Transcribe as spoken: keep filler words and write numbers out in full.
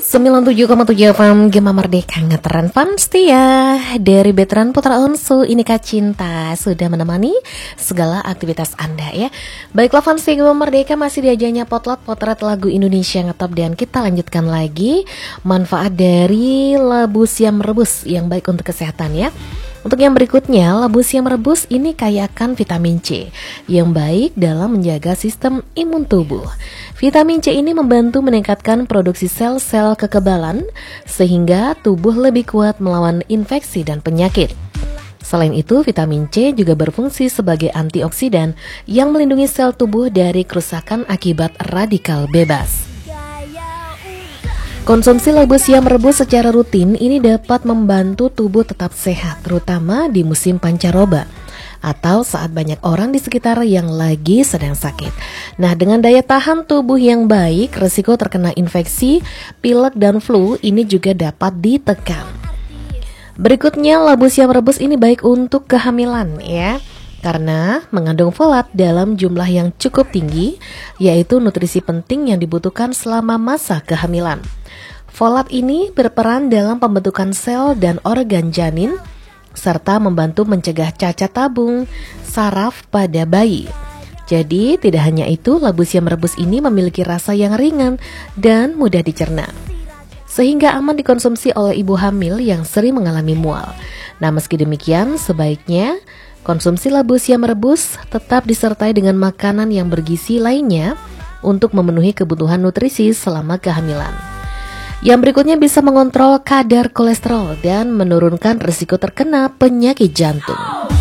sembilan puluh tujuh koma tujuh F M Gema Merdeka ngeteran fun setia dari Veteran Putra Onsu. Ini Kak Cinta sudah menemani segala aktivitas Anda ya. Baiklah fans Gema Merdeka, masih diajanya potlat potret lagu Indonesia ngetop. Dan kita lanjutkan lagi manfaat dari labu siam rebus yang baik untuk kesehatan ya. Untuk yang berikutnya, labu siam rebus ini kaya akan vitamin C yang baik dalam menjaga sistem imun tubuh. Vitamin C ini membantu meningkatkan produksi sel-sel kekebalan sehingga tubuh lebih kuat melawan infeksi dan penyakit. Selain itu, vitamin C juga berfungsi sebagai antioksidan yang melindungi sel tubuh dari kerusakan akibat radikal bebas. Konsumsi labu siam rebus secara rutin ini dapat membantu tubuh tetap sehat, terutama di musim pancaroba atau saat banyak orang di sekitar yang lagi sedang sakit. Nah, dengan daya tahan tubuh yang baik, resiko terkena infeksi, pilek dan flu ini juga dapat ditekan. Berikutnya, labu siam rebus ini baik untuk kehamilan ya, karena mengandung folat dalam jumlah yang cukup tinggi, yaitu nutrisi penting yang dibutuhkan selama masa kehamilan. Folat ini berperan dalam pembentukan sel dan organ janin, serta membantu mencegah cacat tabung saraf pada bayi. Jadi tidak hanya itu, labu siam rebus ini memiliki rasa yang ringan dan mudah dicerna, sehingga aman dikonsumsi oleh ibu hamil yang sering mengalami mual. Nah, meski demikian, sebaiknya konsumsi labu siam rebus tetap disertai dengan makanan yang bergizi lainnya untuk memenuhi kebutuhan nutrisi selama kehamilan. Yang berikutnya bisa mengontrol kadar kolesterol dan menurunkan risiko terkena penyakit jantung.